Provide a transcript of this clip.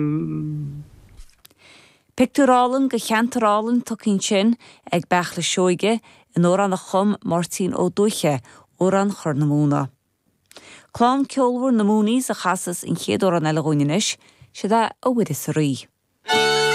Picturálan go cheantarálan tucinn sin ag bech le seoige in ór an chum Martin ó Dúiche ór an chur na múna. Clán ceolhúr na múnaí sa chasas in chéad ór an eile gúineis, siad a bhuidir sa rí.